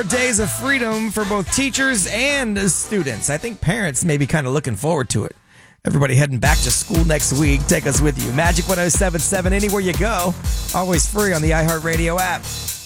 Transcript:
Days of freedom for both teachers and students. I think parents may be kind of looking forward to it. Everybody heading back to school next week. Take us with you. Magic 107.7 anywhere you go. Always free on the iHeartRadio app.